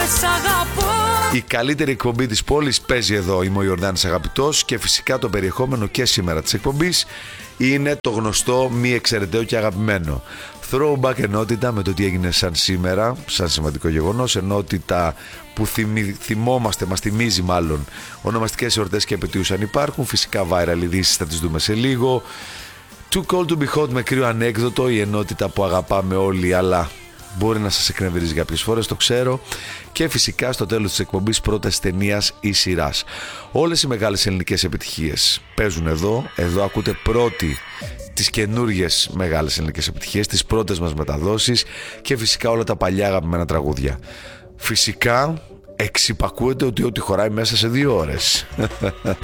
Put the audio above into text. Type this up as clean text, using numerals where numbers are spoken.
σ' αγαπώ. Η καλύτερη εκπομπή της πόλης παίζει εδώ. Είμαι ο Ιορδάνης Αγαπητός και φυσικά το περιεχόμενο και σήμερα της εκπομπής είναι το γνωστό μη εξαιρεταίο και αγαπημένο. Throwback ενότητα με το τι έγινε σαν σήμερα, σαν σημαντικό γεγονός, ενότητα που θυμόμαστε, μας θυμίζει μάλλον ονομαστικές εορτές και επετείους αν υπάρχουν. Φυσικά viral ειδήσεις θα τις δούμε σε λίγο. Too cold to be hot με κρύο ανέκδοτο, η ενότητα που αγαπάμε όλοι αλλά μπορεί να σας εκνευρίζει κάποιες φορές, το ξέρω. Και φυσικά στο τέλος της εκπομπής πρόταση ταινίας ή σειράς. Όλες οι μεγάλες ελληνικές επιτυχίες παίζουν εδώ. Εδώ ακούτε πρώτοι τις καινούργιες μεγάλες ελληνικές επιτυχίες, τις πρώτες μας μεταδόσεις και φυσικά όλα τα παλιά αγαπημένα τραγούδια. Φυσικά εξυπακούεται ότι ό,τι χωράει μέσα σε 2 ώρες.